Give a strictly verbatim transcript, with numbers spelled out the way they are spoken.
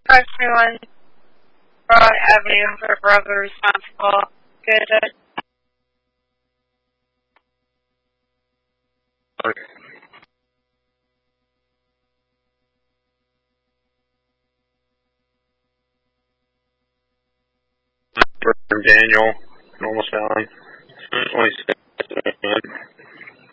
five twenty-one Broad Avenue for Brother responsible. Good. Daniel, normal sound. twenty-six.